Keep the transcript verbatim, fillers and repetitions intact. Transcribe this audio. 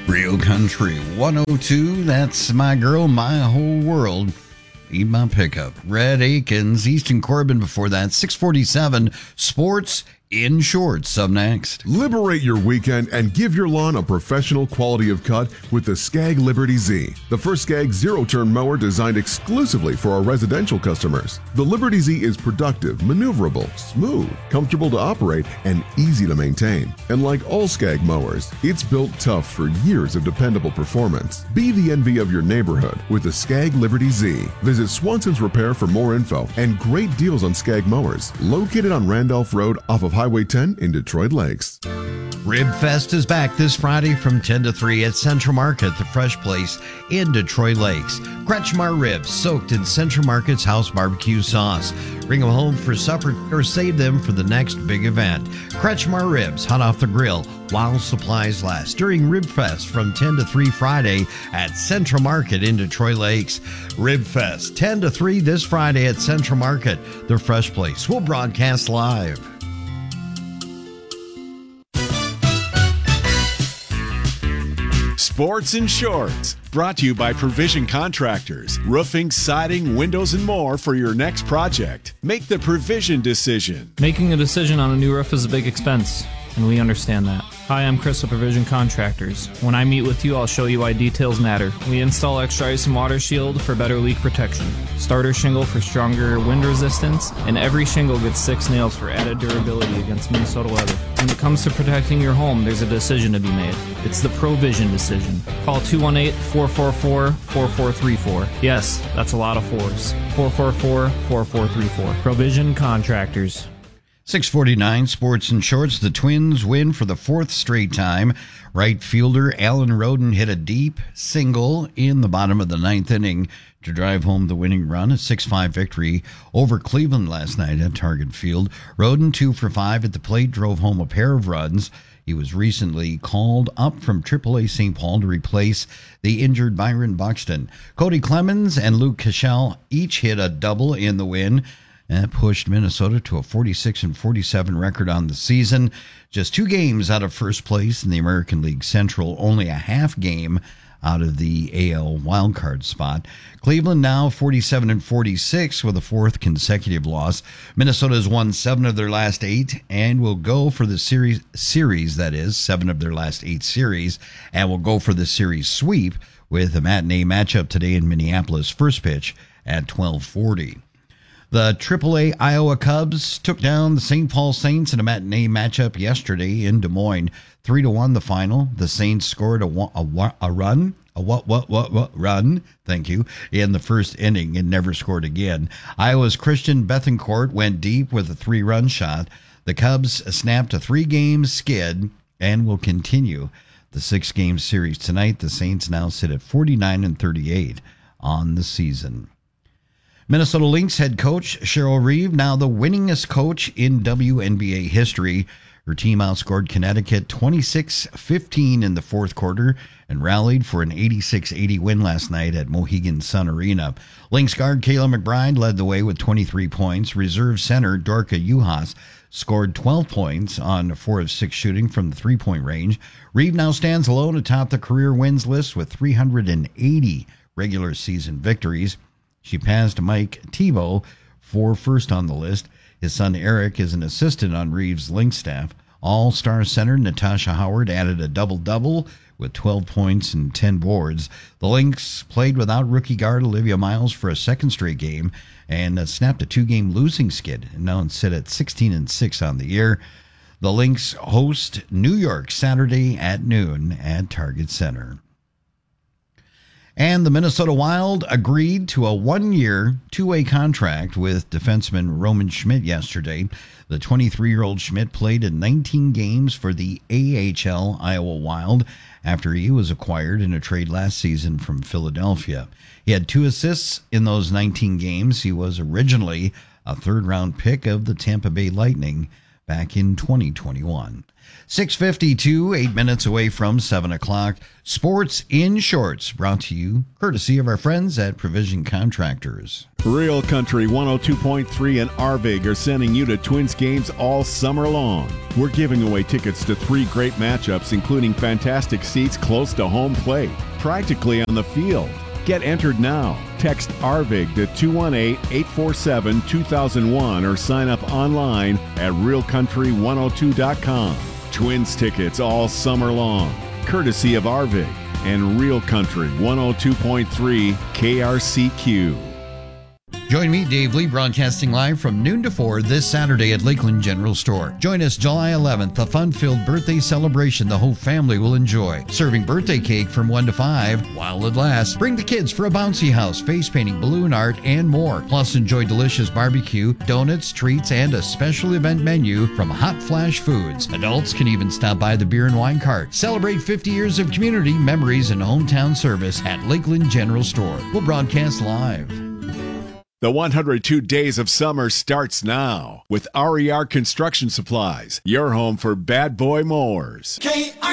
Real Country one oh two, that's my girl, my whole world. Eat my pickup. Red Akins, Easton Corbin before that. six forty-seven, Sports in Shorts up next. Liberate your weekend and give your lawn a professional quality of cut with the Skag Liberty Z, the first Skag zero-turn mower designed exclusively for our residential customers. The Liberty Z is productive, maneuverable, smooth, comfortable to operate, and easy to maintain. And like all Skag mowers, it's built tough for years of dependable performance. Be the envy of your neighborhood with the Skag Liberty Z. Visit Swanson's Repair for more info and great deals on Skag mowers, located on Randolph Road off of Highway ten in Detroit Lakes. Rib Fest is back this Friday from ten to three at Central Market, the fresh place in Detroit Lakes. Kretschmar ribs soaked in Central Market's house barbecue sauce. Bring them home for supper or save them for the next big event. Kretschmar ribs hot off the grill while supplies last during Rib Fest from ten to three Friday at Central Market in Detroit Lakes. Rib Fest ten to three this Friday at Central Market, the fresh place. We'll broadcast live. Sports in Shorts, brought to you by Provision Contractors. Roofing, siding, windows, and more for your next project. Make the Provision decision. Making a decision on a new roof is a big expense, and we understand that. Hi, I'm Chris of Provision Contractors. When I meet with you, I'll show you why details matter. We install extra ice and water shield for better leak protection, starter shingle for stronger wind resistance, and every shingle gets six nails for added durability against Minnesota weather. When it comes to protecting your home, there's a decision to be made. It's the Provision decision. Call two one eight, four four four, four four three four. Yes, that's a lot of fours. four four four, four four three four. Provision Contractors. six forty-nine, Sports in Shorts. The Twins win for the fourth straight time. Right fielder Alan Roden hit a deep single in the bottom of the ninth inning to drive home the winning run. A six five victory over Cleveland last night at Target Field. Roden, two for five at the plate, drove home a pair of runs. He was recently called up from triple A Saint Paul to replace the injured Byron Buxton. Cody Clemens and Luke Cashel each hit a double in the win. That pushed Minnesota to a forty-six and forty-seven record on the season. Just two games out of first place in the American League Central, only a half game out of the A L wildcard spot. Cleveland now forty-seven and forty-six with a fourth consecutive loss. Minnesota has won seven of their last eight and will go for the series, series that is, seven of their last eight series, and will go for the series sweep with a matinee matchup today in Minneapolis. First pitch at twelve forty. The triple A Iowa Cubs took down the Saint Paul Saints in a matinee matchup yesterday in Des Moines. Three to one the final. The Saints scored a, a, a run, a what, what, what, what run, thank you, in the first inning and never scored again. Iowa's Christian Bethancourt went deep with a three-run shot. The Cubs snapped a three-game skid and will continue the six-game series tonight. The Saints now sit at forty-nine and thirty-eight on the season. Minnesota Lynx head coach Cheryl Reeve, now the winningest coach in W N B A history. Her team outscored Connecticut twenty-six fifteen in the fourth quarter and rallied for an eighty-six eighty win last night at Mohegan Sun Arena. Lynx guard Kayla McBride led the way with twenty-three points. Reserve center Dorka Juhas scored twelve points on four of six shooting from the three-point range. Reeve now stands alone atop the career wins list with three hundred eighty regular season victories. She passed Mike Thibault for first on the list. His son Eric is an assistant on Reeves' Lynx staff. All-star center Natasha Howard added a double-double with twelve points and ten boards. The Lynx played without rookie guard Olivia Miles for a second straight game and snapped a two-game losing skid and now sit at sixteen and six on the year. The Lynx host New York Saturday at noon at Target Center. And the Minnesota Wild agreed to a one-year, two-way contract with defenseman Roman Schmidt yesterday. The twenty-three-year-old Schmidt played in nineteen games for the A H L Iowa Wild after he was acquired in a trade last season from Philadelphia. He had two assists in those nineteen games. He was originally a third-round pick of the Tampa Bay Lightning back in twenty twenty-one. six fifty-two, eight minutes away from seven o'clock. Sports in Shorts, brought to you courtesy of our friends at Provision Contractors. Real Country one oh two point three and Arvig are sending you to Twins games all summer long. We're giving away tickets to three great matchups, including fantastic seats close to home plate, practically on the field. Get entered now. Text Arvig to two one eight, eight four seven, two thousand one or sign up online at real country one oh two dot com. Twins tickets all summer long, courtesy of Arvig and Real Country one oh two point three K R C Q. Join me, Dave Lee, broadcasting live from noon to four this Saturday at Lakeland General Store. Join us July eleventh, a fun-filled birthday celebration the whole family will enjoy. Serving birthday cake from one to five while it lasts. Bring the kids for a bouncy house, face painting, balloon art, and more. Plus, enjoy delicious barbecue, donuts, treats, and a special event menu from Hot Flash Foods. Adults can even stop by the beer and wine cart. Celebrate fifty years of community, memories, and hometown service at Lakeland General Store. We'll broadcast live. The one hundred two Days of Summer starts now with R E R Construction Supplies, your home for bad boy mowers. K